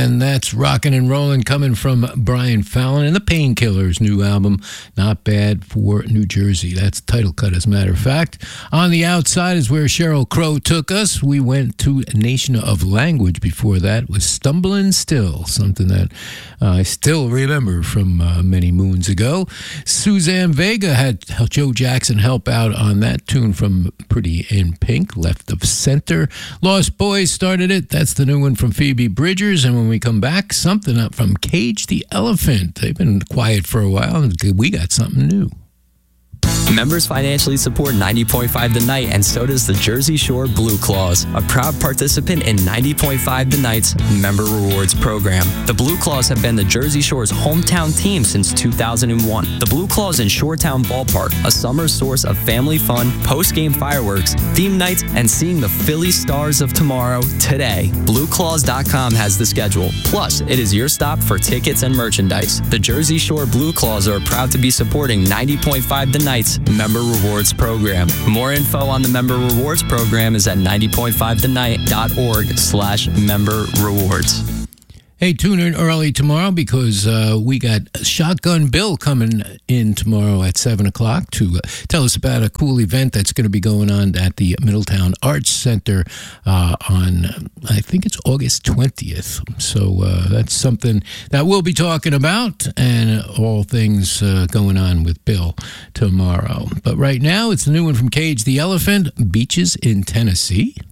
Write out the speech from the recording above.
and that's Rockin' and Rollin' coming from Brian Fallon and the Painkillers' new album, Not Bad for New Jersey. That's the title cut, as a matter of fact. On the Outside is where Sheryl Crow took us. We went to Nation of Language before that with Stumbling Still, something that I still remember from many moons ago. Suzanne Vega had Joe Jackson help out on that tune from Pretty in Pink, Left of Center. Lost Boys started it. That's the new one from Phoebe Bridgers. And when we come back, something up from Cage the Elephant. They've been quiet for a while, and we got something new. Members financially support 90.5 The Night, and so does the Jersey Shore Blue Claws, a proud participant in 90.5 The Night's Member Rewards program. The Blue Claws have been the Jersey Shore's hometown team since 2001. The Blue Claws in Shoretown Ballpark, a summer source of family fun, post-game fireworks, theme nights, and seeing the Philly Stars of tomorrow today. BlueClaws.com has the schedule. Plus, it is your stop for tickets and merchandise. The Jersey Shore Blue Claws are proud to be supporting 90.5 The Night's Member Rewards program. More info on the Member Rewards program is at 90.5thenight.org/member rewards. Hey, tune in early tomorrow because we got Shotgun Bill coming in tomorrow at 7 o'clock to tell us about a cool event that's going to be going on at the Middletown Arts Center on, I think it's August 20th. So that's something that we'll be talking about, and all things going on with Bill tomorrow. But right now, it's the new one from Cage the Elephant, Beaches in Tennessee.